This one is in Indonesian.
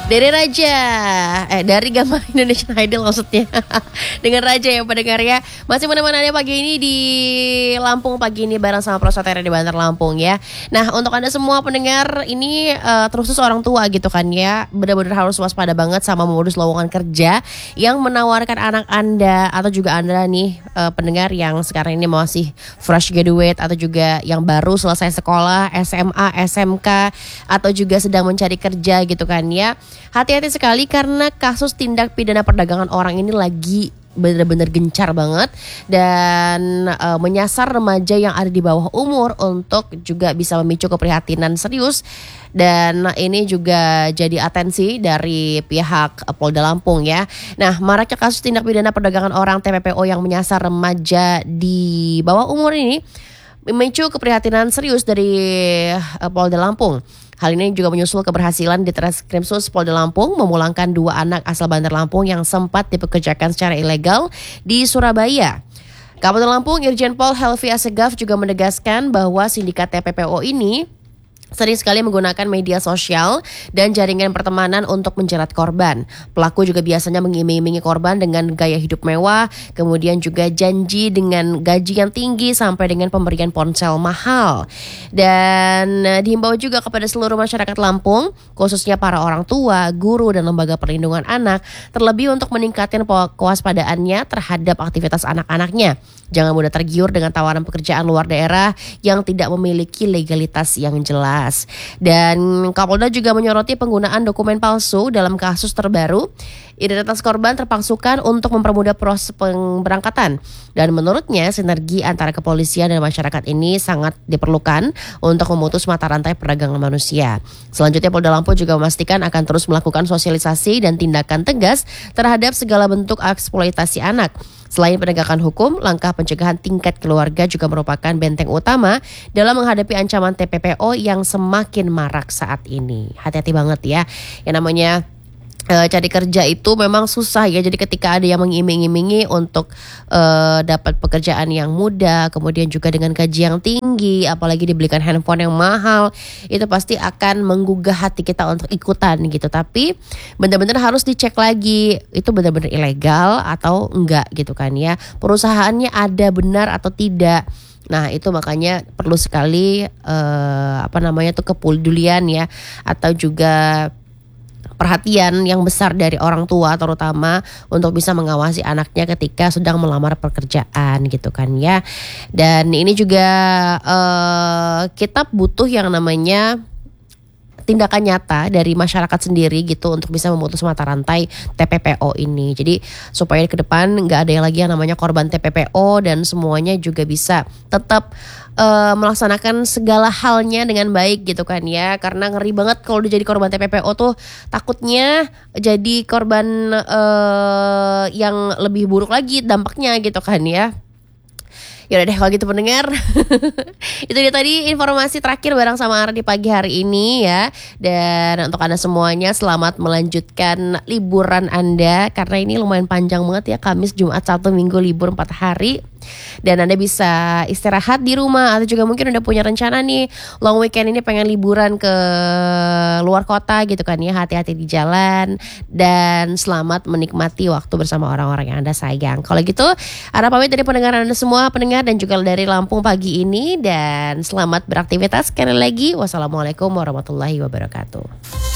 Dari Raja, dari Gamal Indonesian Idol maksudnya. Dengan Raja ya pendengar ya. Masih menemani pagi ini di Lampung pagi ini bareng sama Prosotera di Bantar Lampung ya. Nah untuk Anda semua pendengar ini terkhusus orang tua gitu kan ya. Benar-benar harus waspada banget sama modus lowongan kerja yang menawarkan anak Anda atau juga Anda nih pendengar yang sekarang ini masih fresh graduate atau juga yang baru selesai sekolah SMA, SMK atau juga sedang mencari kerja gitu kan ya. Hati-hati sekali karena kasus tindak pidana perdagangan orang ini lagi benar-benar gencar banget dan menyasar remaja yang ada di bawah umur untuk juga bisa memicu keprihatinan serius. Dan ini juga jadi atensi dari pihak Polda Lampung ya. Nah, maraknya kasus tindak pidana perdagangan orang TPPO yang menyasar remaja di bawah umur ini memicu keprihatinan serius dari Polda Lampung. Hal ini juga menyusul keberhasilan di Treskrimsus Polda Lampung memulangkan 2 anak asal Bandar Lampung yang sempat dipekerjakan secara ilegal di Surabaya. Kapolda Lampung Irjen Pol Helvi Assegaf juga menegaskan bahwa sindikat TPPO ini sering sekali menggunakan media sosial dan jaringan pertemanan untuk menjerat korban. Pelaku juga biasanya mengiming-imingi korban dengan gaya hidup mewah, kemudian juga janji dengan gaji yang tinggi sampai dengan pemberian ponsel mahal. Dan dihimbau juga kepada seluruh masyarakat Lampung, khususnya para orang tua, guru, dan lembaga perlindungan anak, terlebih untuk meningkatkan kewaspadaannya terhadap aktivitas anak-anaknya. Jangan mudah tergiur dengan tawaran pekerjaan luar daerah yang tidak memiliki legalitas yang jelas. Dan Kapolda juga menyoroti penggunaan dokumen palsu dalam kasus terbaru. Identitas korban terpalsukan untuk mempermudah proses pemberangkatan. Dan menurutnya sinergi antara kepolisian dan masyarakat ini sangat diperlukan untuk memutus mata rantai perdagangan manusia. Selanjutnya Polda Lampung juga memastikan akan terus melakukan sosialisasi dan tindakan tegas terhadap segala bentuk eksploitasi anak. Selain penegakan hukum, langkah pencegahan tingkat keluarga juga merupakan benteng utama dalam menghadapi ancaman TPPO yang semakin marak saat ini. Hati-hati banget ya, yang namanya cari kerja itu memang susah ya. Jadi ketika ada yang mengiming-imingi untuk dapat pekerjaan yang mudah, kemudian juga dengan gaji yang tinggi, apalagi dibelikan handphone yang mahal, itu pasti akan menggugah hati kita untuk ikutan gitu. Tapi benar-benar harus dicek lagi, itu benar-benar ilegal atau enggak gitu kan ya. Perusahaannya ada benar atau tidak. Nah itu makanya perlu sekali kepedulian ya, atau juga perhatian yang besar dari orang tua terutama untuk bisa mengawasi anaknya ketika sedang melamar pekerjaan gitu kan ya. Dan ini juga kita butuh yang namanya tindakan nyata dari masyarakat sendiri gitu untuk bisa memutus mata rantai TPPO ini. Jadi supaya ke depan nggak ada yang lagi yang namanya korban TPPO dan semuanya juga bisa tetap melaksanakan segala halnya dengan baik gitu kan ya. Karena ngeri banget kalau udah jadi korban TPPO tuh takutnya jadi korban yang lebih buruk lagi dampaknya gitu kan ya. Yaudah deh kalau gitu pendengar. Itu dia tadi informasi terakhir bareng sama Ara di pagi hari ini ya. Dan untuk Anda semuanya selamat melanjutkan liburan Anda, karena ini lumayan panjang banget ya, Kamis, Jumat, Sabtu, Minggu, libur 4 hari. Dan Anda bisa istirahat di rumah atau juga mungkin udah punya rencana nih long weekend ini pengen liburan ke luar kota gitu kan ya. Hati-hati di jalan dan selamat menikmati waktu bersama orang-orang yang Anda sayang. Kalau gitu Ara pamit dari pendengar Anda semua, pendengar dan juga dari Lampung pagi ini, dan selamat beraktivitas sekali lagi. Wassalamualaikum warahmatullahi wabarakatuh.